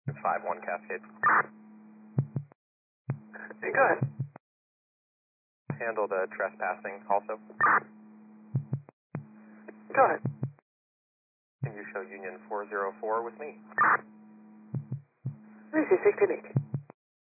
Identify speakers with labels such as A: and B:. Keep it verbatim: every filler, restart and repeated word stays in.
A: five one Cascade.
B: Hey, go ahead.
A: Handle the trespassing also.
B: Go ahead.
A: Can you show Union four zero four with me?
B: This is sixteen eighty.